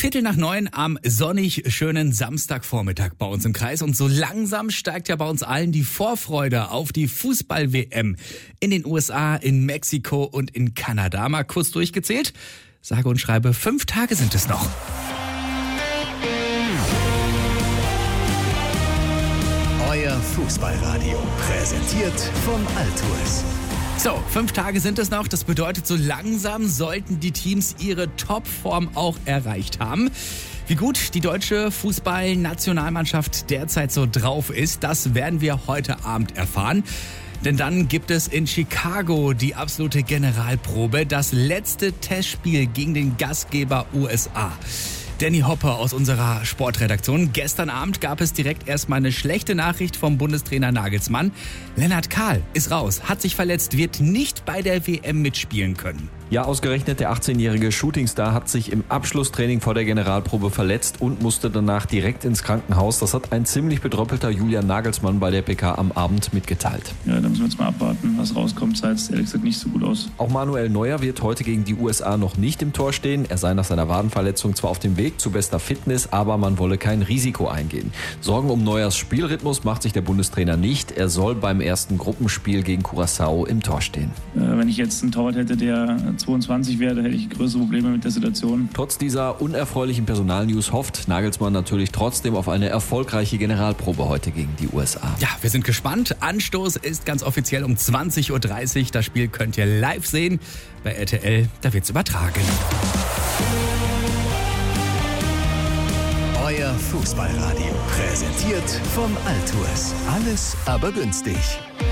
8:15 am sonnig schönen Samstagvormittag bei uns im Kreis. Und so langsam steigt ja bei uns allen die Vorfreude auf die Fußball-WM in den USA, in Mexiko und in Kanada. Mal kurz durchgezählt. Sage und schreibe, 5 Tage sind es noch. Euer Fußballradio, präsentiert vom Altours. So, 5 Tage sind es noch. Das bedeutet, so langsam sollten die Teams ihre Topform auch erreicht haben. Wie gut die deutsche Fußballnationalmannschaft derzeit so drauf ist, das werden wir heute Abend erfahren. Denn dann gibt es in Chicago die absolute Generalprobe, das letzte Testspiel gegen den Gastgeber USA. Danny Hopper aus unserer Sportredaktion. Gestern Abend gab es direkt erstmal eine schlechte Nachricht vom Bundestrainer Nagelsmann. Lennart Kahl ist raus, hat sich verletzt, wird nicht bei der WM mitspielen können. Ja, ausgerechnet der 18-jährige Shootingstar hat sich im Abschlusstraining vor der Generalprobe verletzt und musste danach direkt ins Krankenhaus. Das hat ein ziemlich bedröppelter Julian Nagelsmann bei der PK am Abend mitgeteilt. Ja, da müssen wir jetzt mal abwarten, was rauskommt. Sah jetzt ehrlich gesagt nicht so gut aus. Auch Manuel Neuer wird heute gegen die USA noch nicht im Tor stehen. Er sei nach seiner Wadenverletzung zwar auf dem Weg zu bester Fitness, aber man wolle kein Risiko eingehen. Sorgen um Neuers Spielrhythmus macht sich der Bundestrainer nicht. Er soll beim ersten Gruppenspiel gegen Curaçao im Tor stehen. Wenn ich jetzt einen Torwart hätte, der 22 wäre, hätte ich größere Probleme mit der Situation. Trotz dieser unerfreulichen Personalnews hofft Nagelsmann natürlich trotzdem auf eine erfolgreiche Generalprobe heute gegen die USA. Ja, wir sind gespannt. Anstoß ist ganz offiziell um 20:30 Uhr. Das Spiel könnt ihr live sehen bei RTL. Da wird's übertragen. Euer Fußballradio, präsentiert vom Altours. Alles aber günstig.